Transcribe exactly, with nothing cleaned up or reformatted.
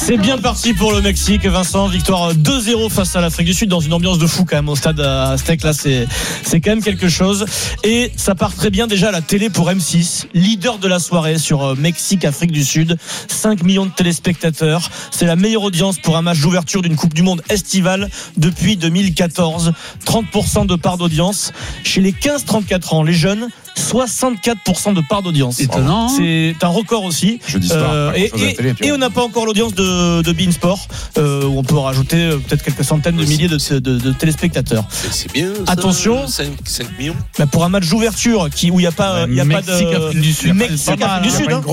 C'est bien parti pour le Mexique, Vincent. Victoire deux zéro face à l'Afrique du Sud dans une ambiance de fou quand même au stade Aztec. Là, c'est, c'est quand même quelque chose. Et ça part très bien déjà à la télé pour M six, leader de la soirée sur Mexique, Afrique du Sud. cinq millions de téléspectateurs. C'est la meilleure audience pour un match d'ouverture d'une Coupe du Monde estivale depuis deux mille quatorze. trente pour cent de part d'audience. Chez les quinze trente-quatre ans, les jeunes, soixante-quatre pour cent de part d'audience. Étonnant. C'est un record aussi. Je dis ça. Euh, et, et, télé, et on n'a pas encore l'audience de, de beIN Sport, euh, où on peut rajouter euh, peut-être quelques centaines de milliers de, de, de téléspectateurs. C'est, c'est bien. Ça, attention, cinq, cinq millions. bah pour un match d'ouverture qui, où il n'y a pas, il y a Mexique, pas de Afrique du Sud. Mexique, Afrique du Sud. Hein.